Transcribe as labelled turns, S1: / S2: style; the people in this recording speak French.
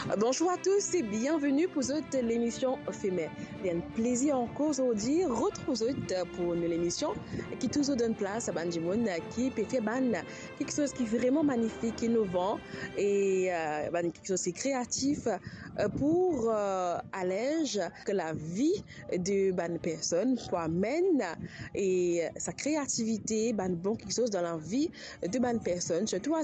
S1: Bonjour à tous et bienvenue pour l'émission Féminin. Il y a un plaisir encore aujourd'hui retrouver pour l'émission qui toujours donne place à Banjimoun qui peut faire quelque chose qui est vraiment magnifique, innovant et quelque chose de créatif pour alléger que la vie de ban personne soit amène et sa créativité bon quelque chose dans la vie de ban personne surtout à